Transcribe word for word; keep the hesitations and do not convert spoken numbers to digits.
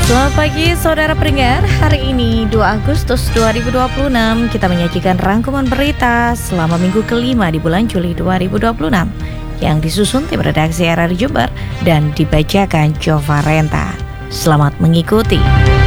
Selamat pagi saudara pendengar, hari ini dua Agustus dua ribu dua puluh enam kita menyajikan rangkuman berita selama minggu kelima di bulan Juli dua ribu dua puluh enam yang disusun tim redaksi R R I Jember dan dibacakan Jova Renta. Selamat mengikuti.